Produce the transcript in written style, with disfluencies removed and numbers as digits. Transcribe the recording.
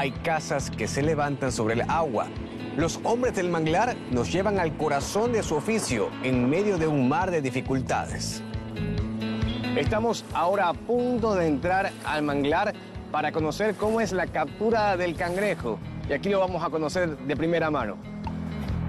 hay casas que se levantan sobre el agua. Los hombres del manglar nos llevan al corazón de su oficio en medio de un mar de dificultades. Estamos ahora a punto de entrar al manglar para conocer cómo es la captura del cangrejo. Y aquí lo vamos a conocer de primera mano.